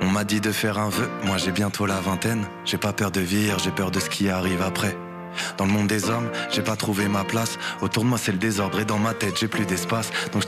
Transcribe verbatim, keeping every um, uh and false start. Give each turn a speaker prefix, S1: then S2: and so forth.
S1: On m'a dit de faire un vœu, moi j'ai bientôt la vingtaine. J'ai pas peur de vieillir, j'ai peur de ce qui arrive après. Dans le monde des hommes, j'ai pas trouvé ma place. Autour de moi c'est le désordre et dans ma tête j'ai plus d'espace. Donc